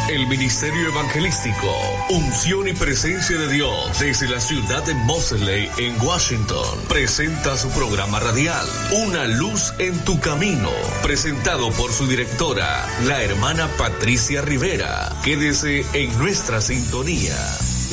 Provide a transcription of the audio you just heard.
El Ministerio Evangelístico, Unción y Presencia de Dios desde la ciudad de Moseley en Washington, presenta su programa radial, Una Luz en tu Camino, presentado por su directora, la hermana Patricia Rivera. Quédese en nuestra sintonía.